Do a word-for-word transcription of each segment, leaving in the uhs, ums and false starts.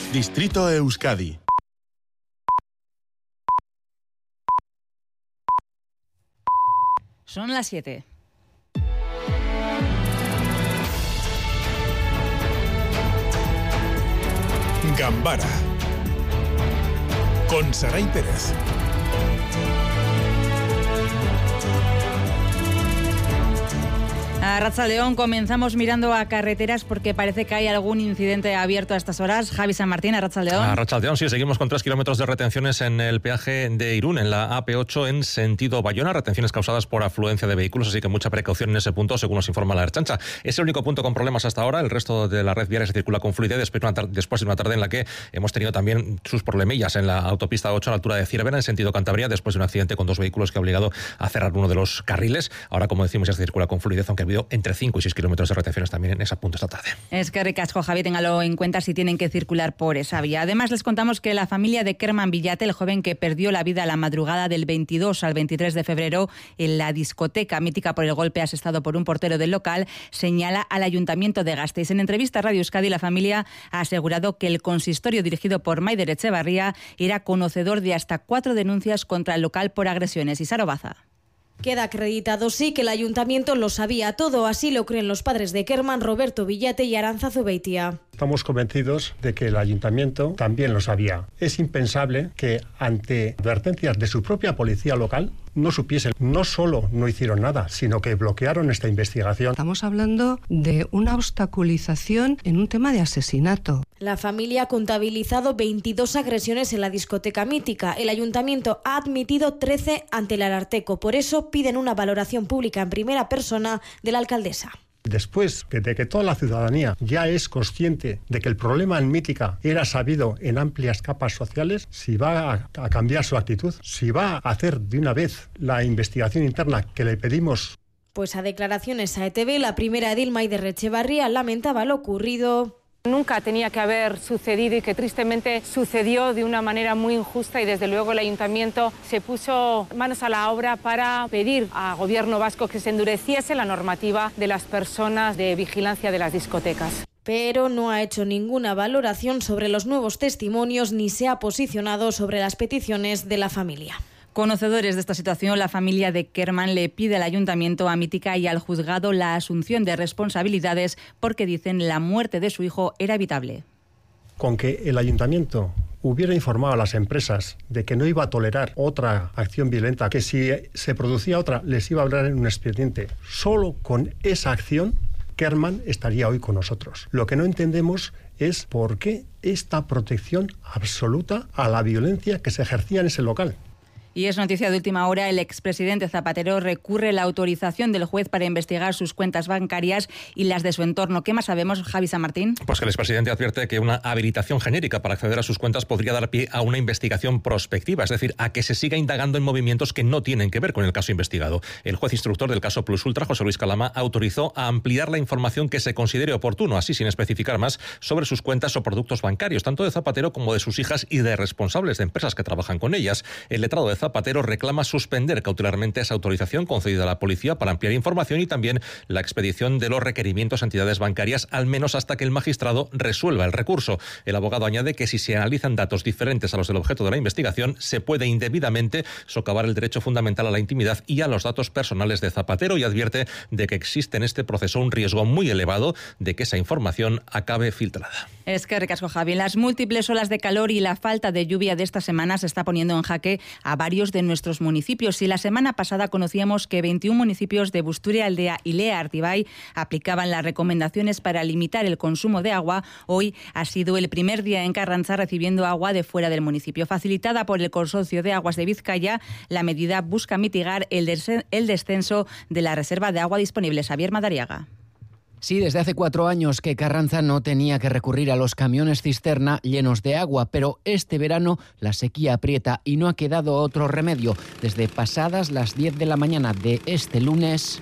Distrito Euskadi. Son las siete. Gambara con Saray Pérez. A Arratsaldeón comenzamos mirando a carreteras porque parece que hay algún incidente abierto a estas horas. Javi San Martín, Arratsaldeón. Arratsaldeón, sí, seguimos con tres kilómetros de retenciones en el peaje de Irún, en la A P ocho en sentido Bayona, retenciones causadas por afluencia de vehículos, así que mucha precaución en ese punto, según nos informa la Ertzaintza. Es el único punto con problemas hasta ahora, el resto de la red viaria se circula con fluidez después de una tarde, después de una tarde en la que hemos tenido también sus problemillas en la autopista ocho a la altura de Ciervena, en sentido Cantabria, después de un accidente con dos vehículos que ha obligado a cerrar uno de los carriles. Ahora, como decimos, ya se circula con fluidez, aunque ha habido entre cinco y seis kilómetros de retenciones también en ese punto esta tarde. Es que ricasco, Javi, téngalo en cuenta si tienen que circular por esa vía. Además, les contamos que la familia de Kerman Villate, el joven que perdió la vida la madrugada del veintidós al veintitrés de febrero en la discoteca mítica por el golpe asestado por un portero del local, señala al Ayuntamiento de Gasteiz. En entrevista a Radio Euskadi, la familia ha asegurado que el consistorio dirigido por Maider Echevarría era conocedor de hasta cuatro denuncias contra el local por agresiones. Isaro Baza. Queda acreditado, sí, que el ayuntamiento lo sabía todo, así lo creen los padres de Kerman, Roberto Villate y Arantzazu Beitia. Estamos convencidos de que el ayuntamiento también lo sabía. Es impensable que ante advertencias de su propia policía local no supiesen. No solo no hicieron nada, sino que bloquearon esta investigación. Estamos hablando de una obstaculización en un tema de asesinato. La familia ha contabilizado veintidós agresiones en la discoteca mítica. El ayuntamiento ha admitido trece ante el Ararteko. Por eso piden una valoración pública en primera persona de la alcaldesa. Después de que toda la ciudadanía ya es consciente de que el problema en Mítica era sabido en amplias capas sociales, si va a, a cambiar su actitud, si va a hacer de una vez la investigación interna que le pedimos. Pues a declaraciones a E T V, la primera edil Maider Echevarría lamentaba lo ocurrido. Nunca tenía que haber sucedido y que tristemente sucedió de una manera muy injusta, y desde luego el ayuntamiento se puso manos a la obra para pedir al gobierno vasco que se endureciese la normativa de las personas de vigilancia de las discotecas. Pero no ha hecho ninguna valoración sobre los nuevos testimonios ni se ha posicionado sobre las peticiones de la familia. Conocedores de esta situación, la familia de Kerman le pide al Ayuntamiento, a Mítica y al juzgado la asunción de responsabilidades porque dicen la muerte de su hijo era evitable. Con que el Ayuntamiento hubiera informado a las empresas de que no iba a tolerar otra acción violenta, que si se producía otra les iba a hablar en un expediente, solo con esa acción Kerman estaría hoy con nosotros. Lo que no entendemos es por qué esta protección absoluta a la violencia que se ejercía en ese local. Y es noticia de última hora, el expresidente Zapatero recurre la autorización del juez para investigar sus cuentas bancarias y las de su entorno. ¿Qué más sabemos, Javi San Martín? Pues que el expresidente advierte que una habilitación genérica para acceder a sus cuentas podría dar pie a una investigación prospectiva, es decir, a que se siga indagando en movimientos que no tienen que ver con el caso investigado. El juez instructor del caso Plus Ultra, José Luis Calama, autorizó a ampliar la información que se considere oportuno, así sin especificar más, sobre sus cuentas o productos bancarios, tanto de Zapatero como de sus hijas y de responsables de empresas que trabajan con ellas. El letrado de Zapatero reclama suspender cautelarmente esa autorización concedida a la policía para ampliar información y también la expedición de los requerimientos a entidades bancarias, al menos hasta que el magistrado resuelva el recurso. El abogado añade que si se analizan datos diferentes a los del objeto de la investigación, se puede indebidamente socavar el derecho fundamental a la intimidad y a los datos personales de Zapatero, y advierte de que existe en este proceso un riesgo muy elevado de que esa información acabe filtrada. Es que ricasco, Javi. Las múltiples olas de calor y la falta de lluvia de esta semana se está poniendo en jaque a varios de nuestros municipios. Y la semana pasada conocíamos que veintiún municipios de Busturia, Aldea y Lea Artibay aplicaban las recomendaciones para limitar el consumo de agua. Hoy ha sido el primer día en Carranza recibiendo agua de fuera del municipio. Facilitada por el Consorcio de Aguas de Vizcaya, la medida busca mitigar el, des- el descenso de la reserva de agua disponible. Xavier Madariaga. Sí, desde hace cuatro años que Carranza no tenía que recurrir a los camiones cisterna llenos de agua, pero este verano la sequía aprieta y no ha quedado otro remedio. Desde pasadas las diez de la mañana de este lunes,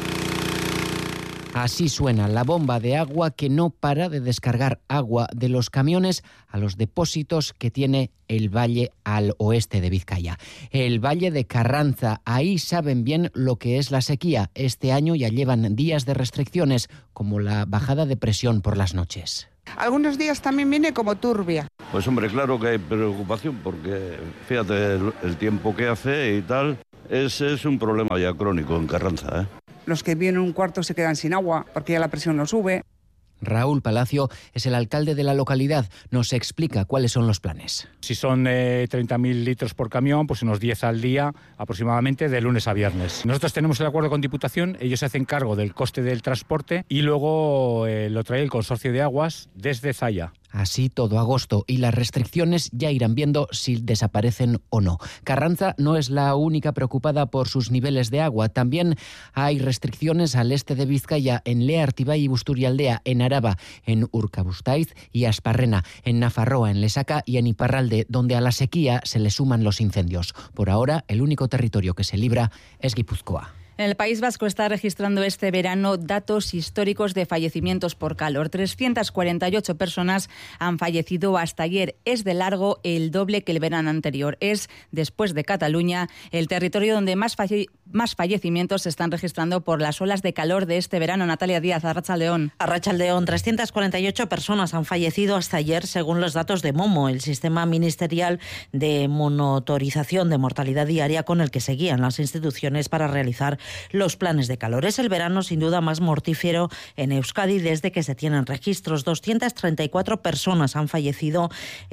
así suena la bomba de agua que no para de descargar agua de los camiones a los depósitos que tiene el valle al oeste de Vizcaya. El valle de Carranza, ahí saben bien lo que es la sequía. Este año ya llevan días de restricciones, como la bajada de presión por las noches. Algunos días también viene como turbia. Pues hombre, claro que hay preocupación porque fíjate el, el tiempo que hace y tal, es, es un problema ya crónico en Carranza, ¿eh? Los que viven en un cuarto se quedan sin agua porque ya la presión no sube. Raúl Palacio es el alcalde de la localidad. Nos explica cuáles son los planes. Si son eh, treinta mil litros por camión, pues unos diez al día aproximadamente de lunes a viernes. Nosotros tenemos el acuerdo con Diputación, ellos se hacen cargo del coste del transporte y luego eh, lo trae el Consorcio de Aguas desde Zaya. Así todo agosto, y las restricciones ya irán viendo si desaparecen o no. Carranza no es la única preocupada por sus niveles de agua. También hay restricciones al este de Vizcaya, en Lea Artibai y Busturialdea, en Araba, en Urkabustaiz y Asparrena, en Nafarroa, en Lesaca y en Iparralde, donde a la sequía se le suman los incendios. Por ahora, el único territorio que se libra es Guipúzcoa. El País Vasco está registrando este verano datos históricos de fallecimientos por calor. trescientas cuarenta y ocho personas han fallecido hasta ayer. Es de largo el doble que el verano anterior. Es, después de Cataluña, el territorio donde más, falle- más fallecimientos se están registrando por las olas de calor de este verano. Natalia Díaz, Arratsaldeón. Arratsaldeón, trescientas cuarenta y ocho personas han fallecido hasta ayer, según los datos de MOMO, el sistema ministerial de monitorización de mortalidad diaria con el que se guían las instituciones para realizar los planes de calor. Es el verano sin duda más mortífero en Euskadi desde que se tienen registros. doscientas treinta y cuatro personas han fallecido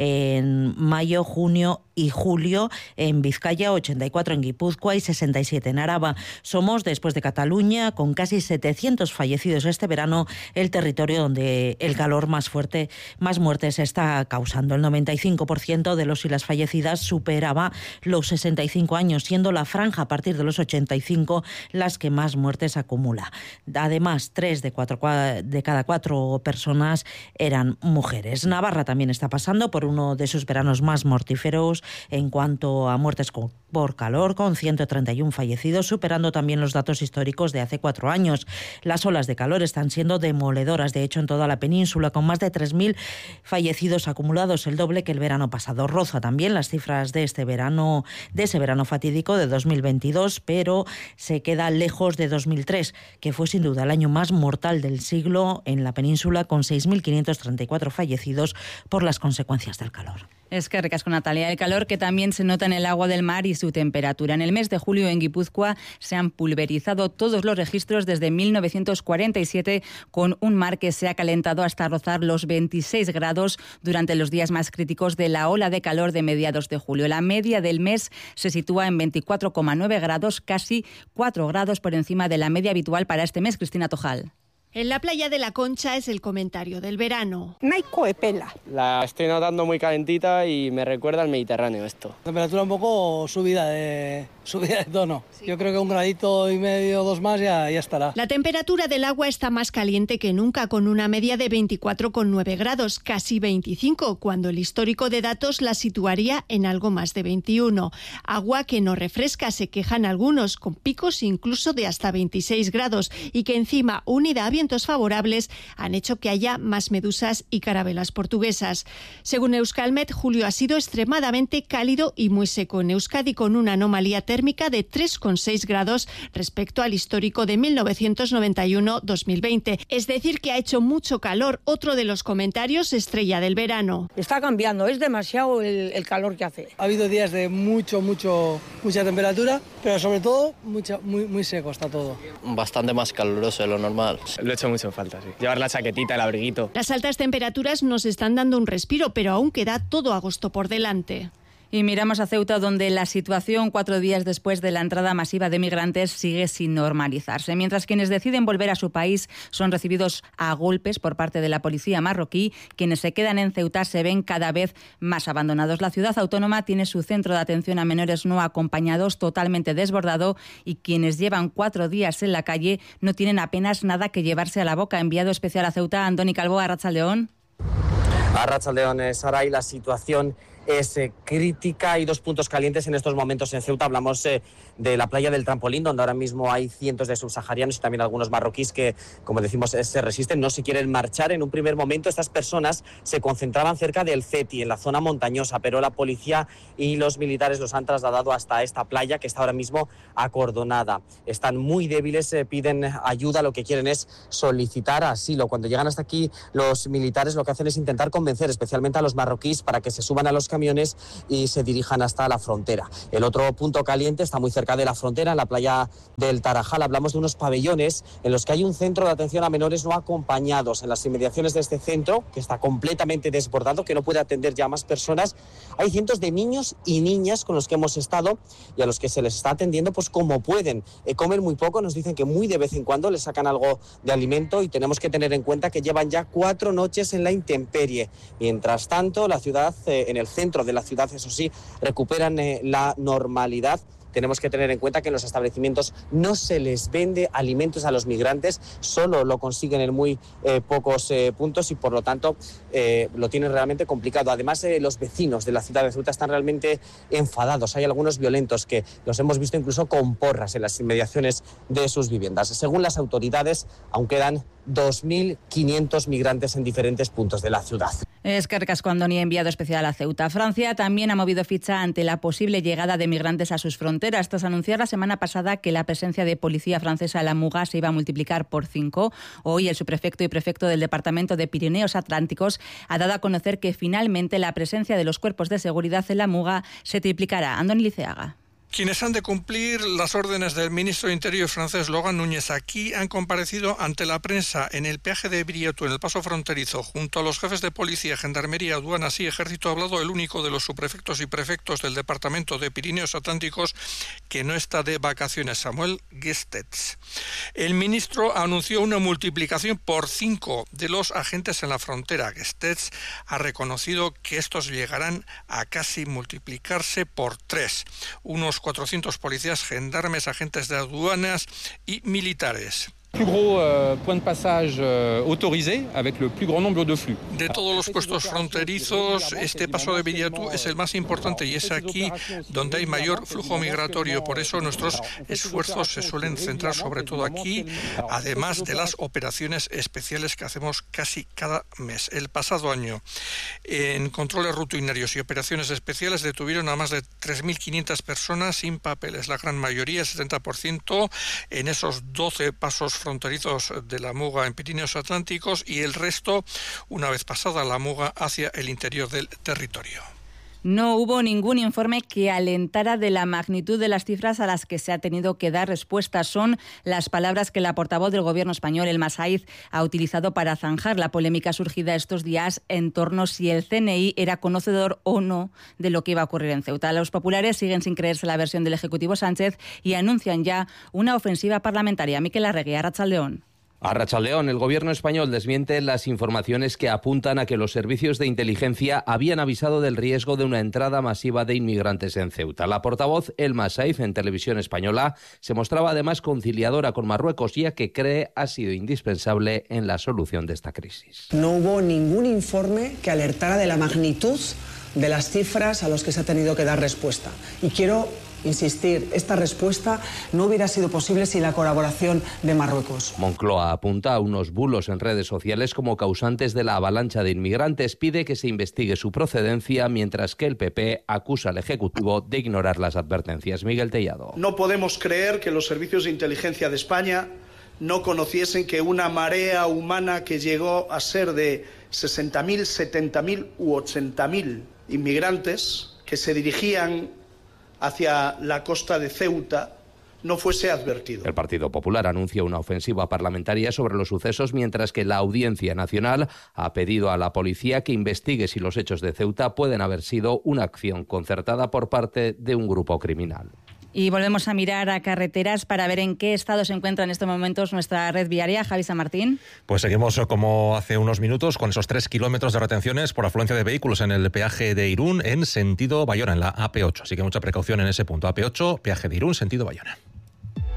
en mayo, junio y julio en Vizcaya, ochenta y cuatro en Guipúzcoa y sesenta y siete en Araba. Somos, después de Cataluña, con casi setecientos fallecidos este verano, el territorio donde el calor más fuerte, más muertes está causando. El noventa y cinco por ciento de los y las fallecidas superaba los sesenta y cinco años, siendo la franja a partir de los ochenta y cinco las que más muertes acumula. Además, tres de, cuatro, de cada cuatro personas eran mujeres. Navarra también está pasando por uno de sus veranos más mortíferos en cuanto a muertes por calor, con ciento treinta y uno fallecidos, superando también los datos históricos de hace cuatro años. Las olas de calor están siendo demoledoras, de hecho, en toda la península, con más de tres mil fallecidos acumulados, el doble que el verano pasado. Roza también las cifras de este verano, de ese verano fatídico de dos mil veintidós, pero se queda lejos de dos mil tres, que fue sin duda el año más mortal del siglo en la península, con seis mil quinientos treinta y cuatro fallecidos por las consecuencias del calor. Es que ricasco, Natalia. El calor que también se nota en el agua del mar y su temperatura. En el mes de julio en Guipúzcoa se han pulverizado todos los registros desde mil novecientos cuarenta y siete, con un mar que se ha calentado hasta rozar los veintiséis grados durante los días más críticos de la ola de calor de mediados de julio. La media del mes se sitúa en veinticuatro coma nueve grados, casi cuatro grados por encima de la media habitual para este mes. Cristina Tojal. En la playa de la Concha es el comentario del verano. Naiko epela. La estoy notando muy calentita y me recuerda al Mediterráneo esto. Temperatura un poco subida de, subida de tono. Sí. Yo creo que un gradito y medio, dos más ya, ya estará. La temperatura del agua está más caliente que nunca, con una media de veinticuatro coma nueve grados, casi veinticinco, cuando el histórico de datos la situaría en algo más de veintiuno. Agua que no refresca, se quejan algunos, con picos incluso de hasta veintiséis grados, y que encima, unida a vientos favorables, han hecho que haya más medusas y carabelas portuguesas. Según Euskalmet, julio ha sido extremadamente cálido y muy seco en Euskadi, con una anomalía térmica de tres coma seis grados respecto al histórico de mil novecientos noventa y uno a dos mil veinte. Es decir, que ha hecho mucho calor. Otro de los comentarios estrella del verano. Está cambiando, es demasiado el, el calor que hace. Ha habido días de mucho, mucho, mucha temperatura, pero sobre todo mucha, muy, muy seco está todo. Bastante más caluroso de lo normal. Lo he hecho mucho en falta, sí. Llevar la chaquetita, el abriguito. Las altas temperaturas nos están dando un respiro, pero aún queda todo agosto por delante. Y miramos a Ceuta, donde la situación cuatro días después de la entrada masiva de migrantes sigue sin normalizarse. Mientras quienes deciden volver a su país son recibidos a golpes por parte de la policía marroquí, quienes se quedan en Ceuta se ven cada vez más abandonados. La ciudad autónoma tiene su centro de atención a menores no acompañados totalmente desbordado, y quienes llevan cuatro días en la calle no tienen apenas nada que llevarse a la boca. Enviado especial a Ceuta, Andoni Calvo, Arratsaldeón. Arratsaldeón, Sara, y la situación es eh, crítica. Hay dos puntos calientes en estos momentos en Ceuta. Hablamos eh, de la playa del Trampolín, donde ahora mismo hay cientos de subsaharianos y también algunos marroquíes que, como decimos, eh, se resisten, no se quieren marchar. En un primer momento estas personas se concentraban cerca del Ceti, en la zona montañosa, pero la policía y los militares los han trasladado hasta esta playa que está ahora mismo acordonada. Están muy débiles, eh, piden ayuda, lo que quieren es solicitar asilo. Cuando llegan hasta aquí los militares lo que hacen es intentar convencer especialmente a los marroquíes para que se suban a los camiones y se dirijan hasta la frontera. El otro punto caliente está muy cerca de la frontera, en la playa del Tarajal. Hablamos de unos pabellones en los que hay un centro de atención a menores no acompañados. En las inmediaciones de este centro, que está completamente desbordado, que no puede atender ya a más personas, hay cientos de niños y niñas con los que hemos estado y a los que se les está atendiendo pues como pueden. Eh, comen muy poco, nos dicen que muy de vez en cuando les sacan algo de alimento y tenemos que tener en cuenta que llevan ya cuatro noches en la intemperie. Mientras tanto, la ciudad, eh, en el centro Dentro de la ciudad, eso sí, recuperan eh, la normalidad. Tenemos que tener en cuenta que en los establecimientos no se les vende alimentos a los migrantes, solo lo consiguen en muy eh, pocos eh, puntos y por lo tanto eh, lo tienen realmente complicado. Además, eh, los vecinos de la ciudad de Ceuta están realmente enfadados. Hay algunos violentos que los hemos visto incluso con porras en las inmediaciones de sus viviendas. Según las autoridades, aún quedan dos mil quinientos migrantes en diferentes puntos de la ciudad. Eskerrik asko, Andoni, enviado especial a Ceuta. Francia también ha movido ficha ante la posible llegada de migrantes a sus fronteras, tras anunciar la semana pasada que la presencia de policía francesa en la Muga se iba a multiplicar por cinco. Hoy el subprefecto y prefecto del Departamento de Pirineos Atlánticos ha dado a conocer que finalmente la presencia de los cuerpos de seguridad en la Muga se triplicará. Andoni Liceaga. Quienes han de cumplir las órdenes del ministro de Interior francés Laurent Nunez aquí han comparecido ante la prensa en el peaje de Brieto, en el paso fronterizo, junto a los jefes de policía, gendarmería, aduanas y ejército. Ha hablado el único de los subprefectos y prefectos del Departamento de Pirineos Atlánticos que no está de vacaciones, Samuel Gestetz. El ministro anunció una multiplicación por cinco de los agentes en la frontera. Gestetz ha reconocido que estos llegarán a casi multiplicarse por tres. Unos cuatrocientos policías, gendarmes, agentes de aduanas y militares. Plus gros euh, point de passage euh, autorisé avec le plus grand nombre de flux. De todos los puestos fronterizos, este paso de Viriatu es el más importante y es aquí donde hay mayor flujo migratorio. Por eso nuestros esfuerzos se suelen centrar sobre todo aquí, además de las operaciones especiales que hacemos casi cada mes. El pasado año, en controles rutinarios y operaciones especiales, detuvieron a más de tres mil quinientas personas sin papeles, la gran mayoría, el setenta por ciento, en esos doce pasos fronterizos de la Muga en Pirineos Atlánticos y el resto, una vez pasada la Muga, hacia el interior del territorio. No hubo ningún informe que alentara de la magnitud de las cifras a las que se ha tenido que dar respuesta. Son las palabras que la portavoz del Gobierno español, Elma Saiz, ha utilizado para zanjar la polémica surgida estos días en torno a si el C N I era conocedor o no de lo que iba a ocurrir en Ceuta. Los populares siguen sin creerse la versión del Ejecutivo Sánchez y anuncian ya una ofensiva parlamentaria. Miquel Arregui, Arratsaldeon. A Rachaldeón, el gobierno español desmiente las informaciones que apuntan a que los servicios de inteligencia habían avisado del riesgo de una entrada masiva de inmigrantes en Ceuta. La portavoz Elma Saiz, en Televisión Española, se mostraba además conciliadora con Marruecos, ya que cree ha sido indispensable en la solución de esta crisis. No hubo ningún informe que alertara de la magnitud de las cifras a las que se ha tenido que dar respuesta. Y quiero insistir, esta respuesta no hubiera sido posible sin la colaboración de Marruecos. Moncloa apunta a unos bulos en redes sociales como causantes de la avalancha de inmigrantes. Pide que se investigue su procedencia, mientras que el P P acusa al Ejecutivo de ignorar las advertencias. Miguel Tellado. No podemos creer que los servicios de inteligencia de España no conociesen que una marea humana que llegó a ser de sesenta mil, setenta mil u ochenta mil inmigrantes que se dirigían hacia la costa de Ceuta no fuese advertido. El Partido Popular anuncia una ofensiva parlamentaria sobre los sucesos, mientras que la Audiencia Nacional ha pedido a la policía que investigue si los hechos de Ceuta pueden haber sido una acción concertada por parte de un grupo criminal. Y volvemos a mirar a carreteras para ver en qué estado se encuentra en estos momentos nuestra red viaria. Javi San Martín. Pues seguimos como hace unos minutos con esos tres kilómetros de retenciones por afluencia de vehículos en el peaje de Irún en sentido Bayona, en la A P ocho. Así que mucha precaución en ese punto. A P ocho, peaje de Irún, sentido Bayona.